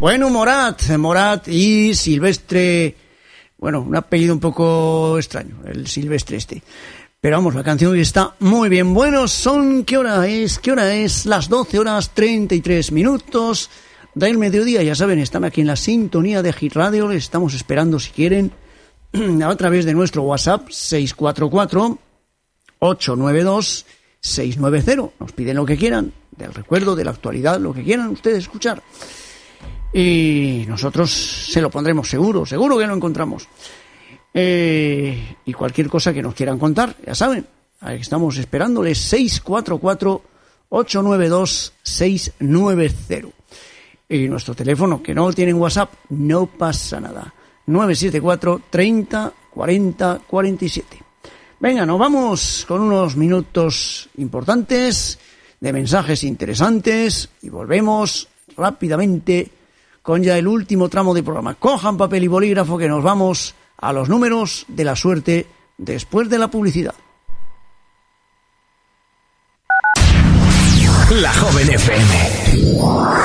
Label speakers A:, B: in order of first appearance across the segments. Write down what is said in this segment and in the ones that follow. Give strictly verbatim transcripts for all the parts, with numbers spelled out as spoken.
A: Bueno, Morat, Morat y Silvestre, bueno, un apellido un poco extraño, el Silvestre este. Pero vamos, la canción está muy bien. Bueno, son, ¿qué hora es? ¿Qué hora es? Las doce horas treinta y tres minutos del mediodía. Ya saben, están aquí en la sintonía de Hit Radio. Les estamos esperando si quieren a través de nuestro WhatsApp seis cuatro cuatro, ocho nueve dos, seis nueve cero. Nos piden lo que quieran, del recuerdo, de la actualidad, lo que quieran ustedes escuchar. Y nosotros se lo pondremos seguro, seguro que lo encontramos. Eh, y cualquier cosa que nos quieran contar, ya saben, ahí estamos esperándoles seis cuatro cuatro, ocho nueve dos, seis nueve cero. Y nuestro teléfono, que no tienen WhatsApp, no pasa nada. nueve siete cuatro, treinta, cuarenta, cuarenta y siete. Venga, nos vamos con unos minutos importantes de mensajes interesantes y volvemos rápidamente con ya el último tramo del programa. Cojan papel y bolígrafo que nos vamos a los números de la suerte después de la publicidad.
B: La Joven F M.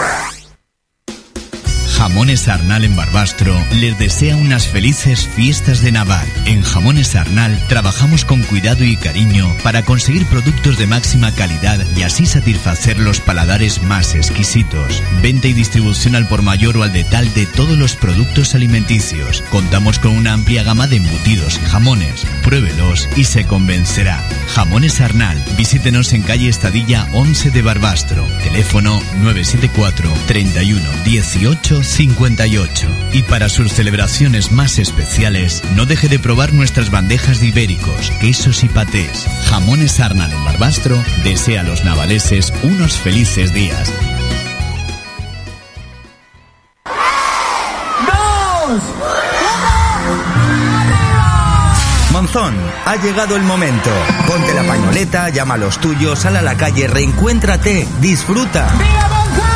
C: Jamones Arnal en Barbastro les desea unas felices fiestas de Naval. En Jamones Arnal trabajamos con cuidado y cariño para conseguir productos de máxima calidad y así satisfacer los paladares más exquisitos. Venta y distribución al por mayor o al detal de todos los productos alimenticios. Contamos con una amplia gama de embutidos y jamones. Pruébelos y se convencerá. Jamones Arnal. Visítenos en calle Estadilla once de Barbastro. Teléfono nueve siete cuatro, treinta y uno, dieciocho, cincuenta y ocho. Y para sus celebraciones más especiales, no deje de probar nuestras bandejas de ibéricos, quesos y patés. Jamones Arnal en Barbastro desea a los navaleses unos felices días.
B: ¡Dos! Monzón, ha llegado el momento. Ponte la pañoleta, llama a los tuyos, sal a la calle, reencuéntrate, disfruta.
D: ¡Viva Monzón!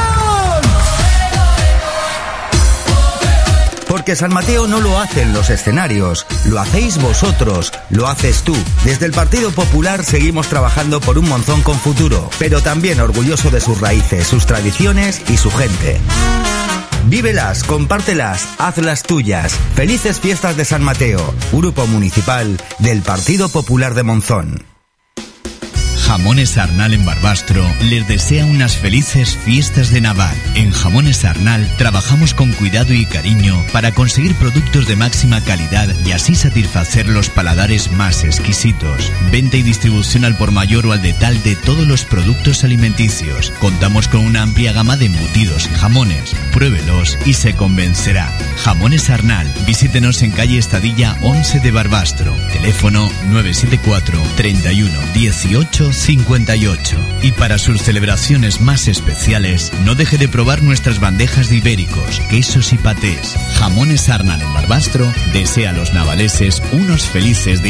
B: Porque San Mateo no lo hacen los escenarios, lo hacéis vosotros, lo haces tú. Desde el Partido Popular seguimos trabajando por un Monzón con futuro, pero también orgulloso de sus raíces, sus tradiciones y su gente. Vívelas, compártelas, hazlas tuyas. Felices fiestas de San Mateo, Grupo Municipal del Partido Popular de Monzón.
C: Jamones Arnal en Barbastro les desea unas felices fiestas de Naval. En Jamones Arnal trabajamos con cuidado y cariño para conseguir productos de máxima calidad y así satisfacer los paladares más exquisitos. Venta y distribución al por mayor o al detal de todos los productos alimenticios. Contamos con una amplia gama de embutidos y jamones. Pruébelos y se convencerá. Jamones Arnal. Visítenos en calle Estadilla once de Barbastro. Teléfono nueve siete cuatro, treinta y uno, dieciocho, cincuenta y ocho. Y para sus celebraciones más especiales, no deje de probar nuestras bandejas de ibéricos, quesos y patés. Jamones Arnal en Barbastro desea a los navaleses unos felices días.